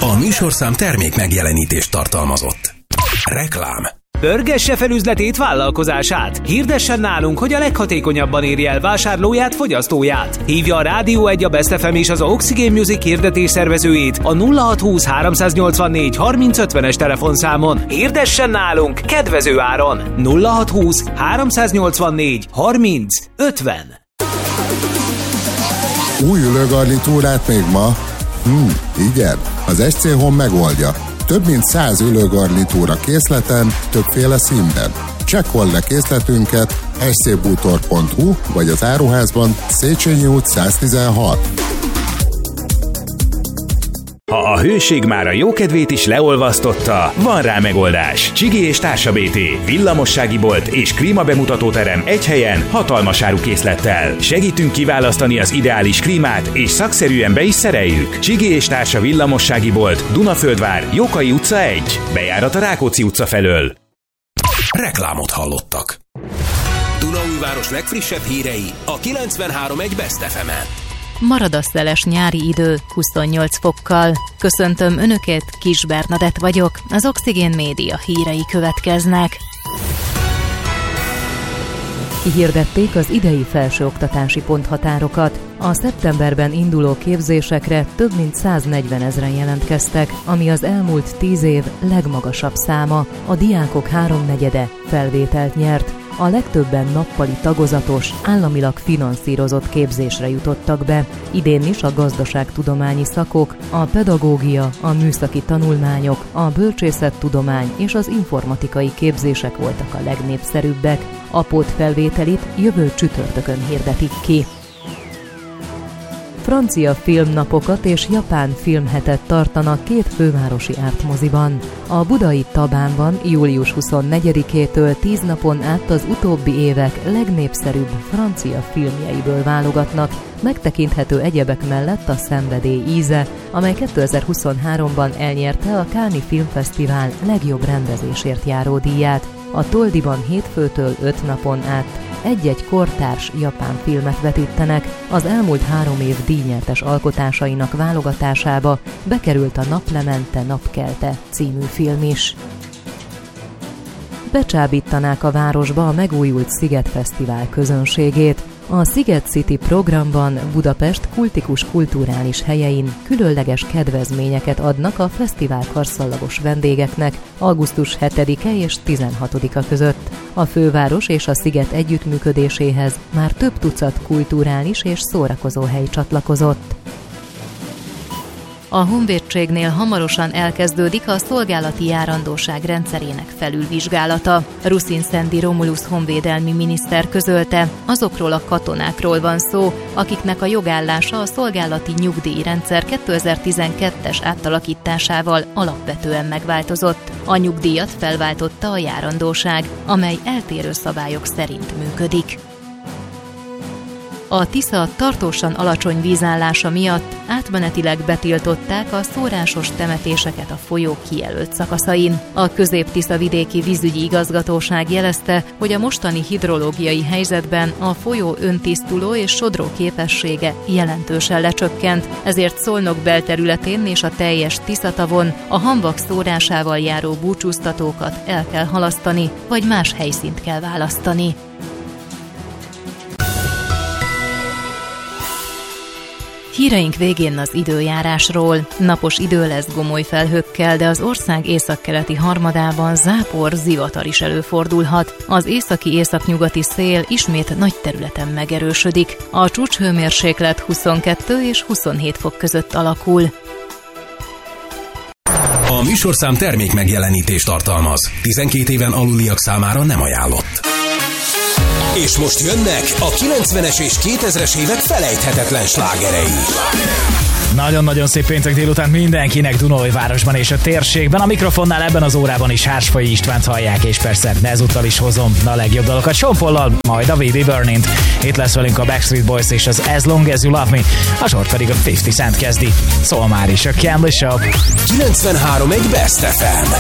A műsorszám termék megjelenítést tartalmazott. Reklám. Pörgesse fel üzletét, vállalkozását. Hirdessen nálunk, hogy a leghatékonyabban érje el vásárlóját, fogyasztóját. Hívja a Rádió 1, a Best FM és az Oxygen Music hirdetés szervezőjét a 0620 384 3050-es telefonszámon. Hirdessen nálunk kedvező áron. 0620 384 3050. Új ülőgarnitúrát még ma? Igen, az SC Home megoldja. Több mint 100 ülőgarnitúra készleten, többféle színben. Csekkold le készletünket scbútor.hu vagy az áruházban, Széchenyi út 116. Ha a hőség már a jókedvét is leolvasztotta, van rá megoldás. Csigi és Társa BT, villamossági bolt és klímabemutatóterem egy helyen, hatalmas árukészlettel. Segítünk kiválasztani az ideális klímát, és szakszerűen be is szereljük. Csigi és Társa villamossági bolt, Dunaföldvár, Jókai utca 1, bejárat a Rákóczi utca felől. Reklámot hallottak. Dunaújváros legfrissebb hírei a 93.1 Best FM-en. Marad a szeles nyári idő 28 fokkal. Köszöntöm Önöket, Kis Bernadett vagyok, az Oxygen Média hírei következnek. Kihirdették az idei felsőoktatási ponthatárokat. A szeptemberben induló képzésekre több mint 140 000 jelentkeztek, ami az elmúlt 10 év legmagasabb száma. A diákok 3/4 felvételt nyert. A legtöbben nappali tagozatos, államilag finanszírozott képzésre jutottak be. Idén is a gazdaságtudományi szakok, a pedagógia, a műszaki tanulmányok, a bölcsészettudomány és az informatikai képzések voltak a legnépszerűbbek. A pótfelvételit jövő csütörtökön hirdetik ki. Francia filmnapokat és japán filmhetet tartanak két fővárosi ártmoziban. A budai Tabánban július 24-től 10 napon át az utóbbi évek legnépszerűbb francia filmjeiből válogatnak. Megtekinthető egyebek mellett a Szenvedély íze, amely 2023-ban elnyerte a Cannes Filmfesztivál legjobb rendezésért járó díját. A Toldiban hétfőtől 5 napon át egy-egy kortárs japán filmet vetítenek. Az elmúlt 3 év díjnyertes alkotásainak válogatásába bekerült a Naplemente, Napkelte című film is. Becsábítanák a városba a megújult Szigetfesztivál közönségét. A Sziget City programban Budapest kultikus kulturális helyein különleges kedvezményeket adnak a fesztivál karszallagos vendégeknek augusztus 7-e és 16-a között. A főváros és a sziget együttműködéséhez már több tucat kulturális és szórakozóhely csatlakozott. A honvédségnél hamarosan elkezdődik a szolgálati járandóság rendszerének felülvizsgálata. Ruszin Szendi Romulus honvédelmi miniszter közölte, azokról a katonákról van szó, akiknek a jogállása a szolgálati nyugdíjrendszer 2012-es átalakításával alapvetően megváltozott. A nyugdíjat felváltotta a járandóság, amely eltérő szabályok szerint működik. A Tisza tartósan alacsony vízállása miatt átmenetileg betiltották a szórásos temetéseket a folyó kijelölt szakaszain. A Közép-Tisza vidéki vízügyi igazgatóság jelezte, hogy a mostani hidrológiai helyzetben a folyó öntisztuló és sodró képessége jelentősen lecsökkent, ezért Szolnok belterületén és a teljes Tiszatavon a hamvak szórásával járó búcsúztatókat el kell halasztani, vagy más helyszínt kell választani. Híreink végén az időjárásról. Napos idő lesz gomoly felhőkkel, de az ország északkeleti harmadában zápor, zivatar is előfordulhat. Az északi-északnyugati szél ismét nagy területen megerősödik. A csúcshőmérséklet 22 és 27 fok között alakul. A műsorszám termék megjelenítést tartalmaz. 12 éven aluliak számára nem ajánlott. És most jönnek a 90-es és 2000-es évek felejthetetlen slágerei. Nagyon-nagyon szép péntek délután mindenkinek Dunaújvárosban és a térségben. A mikrofonnál ebben az órában is Hársfai Istvánt hallják, és persze ezúttal is hozom a legjobb dalokat Sean Paul-lal, majd a V.B. Burning-t. Itt lesz velünk a Backstreet Boys és az As Long As You Love Me, a sort pedig a 50 Cent kezdi. Szóval már is a Candle Show. 93.1 Best FM.